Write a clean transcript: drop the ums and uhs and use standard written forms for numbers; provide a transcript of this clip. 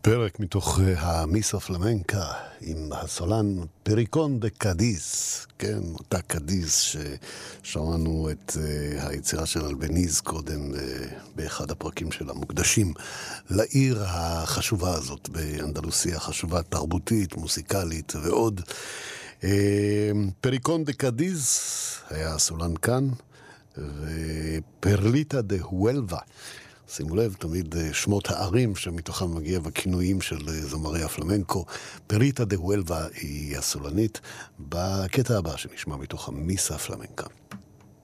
פרק מתוך המיסה פלמנקה עם הסולן פריקון דה קדיז, כן, אותה קדיז ששמענו את היצירה של אלבניז קודם באחד הפרקים שלה, מוקדשים לעיר החשובה הזאת באנדלוסיה, חשובה תרבותית, מוסיקלית ועוד. פריקון דה קדיז היה הסולן כאן, ופרליטה דה הואלבה, שימו לב, תמיד שמות הערים שמתוכם מגיע בכינויים של זמרי הפלמנקו. פריטה דה הואלבה היא הסולנית בקטע הבא שנשמע מתוך המיסה פלמנקה.